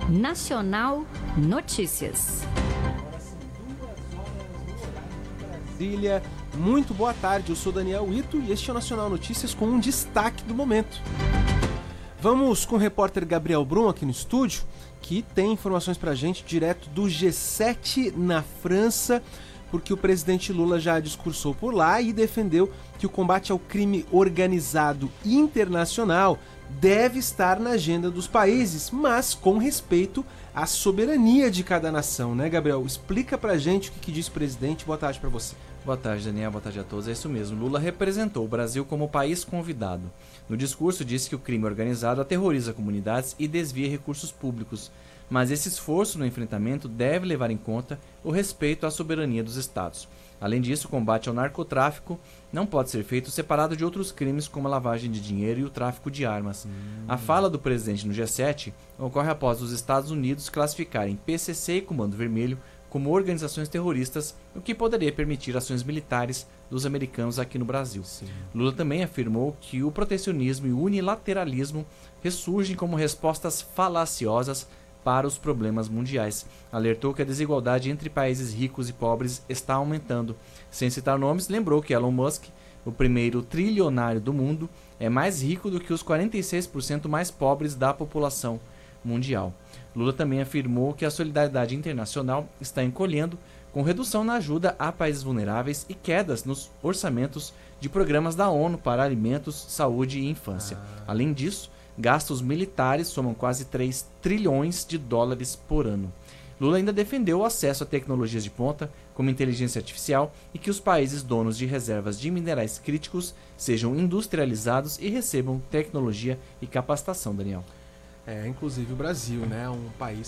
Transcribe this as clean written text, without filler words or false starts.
Nacional Notícias. Brasília. Muito boa tarde, eu sou Daniel Ito e este é o Nacional Notícias com um destaque do momento. Vamos com o repórter Gabriel Brum aqui no estúdio, que tem informações pra gente direto do G7 na França, porque o presidente Lula já discursou por lá e defendeu que o combate ao crime organizado internacional deve estar na agenda dos países, mas com respeito à soberania de cada nação, né, Gabriel? Explica pra gente o que disse o presidente. Boa tarde pra você. Boa tarde, Daniel. Boa tarde a todos. É isso mesmo. Lula representou o Brasil como país convidado. No discurso, disse que o crime organizado aterroriza comunidades e desvia recursos públicos. Mas esse esforço no enfrentamento deve levar em conta o respeito à soberania dos estados. Além disso, o combate ao narcotráfico não pode ser feito separado de outros crimes como a lavagem de dinheiro e o tráfico de armas. A fala do presidente no G7 ocorre após os Estados Unidos classificarem PCC e Comando Vermelho como organizações terroristas, o que poderia permitir ações militares dos americanos aqui no Brasil. Sim. Lula também afirmou que o protecionismo e o unilateralismo ressurgem como respostas falaciosas para os problemas mundiais. Alertou que a desigualdade entre países ricos e pobres está aumentando. Sem citar nomes, lembrou que Elon Musk, o primeiro trilionário do mundo, é mais rico do que os 46% mais pobres da população mundial. Lula também afirmou que a solidariedade internacional está encolhendo, com redução na ajuda a países vulneráveis e quedas nos orçamentos de programas da ONU para alimentos, saúde e infância. Além disso, gastos militares somam quase 3 trilhões de dólares por ano. Lula ainda defendeu o acesso a tecnologias de ponta, como inteligência artificial, e que os países donos de reservas de minerais críticos sejam industrializados e recebam tecnologia e capacitação, Daniel. Inclusive o Brasil, né? Um país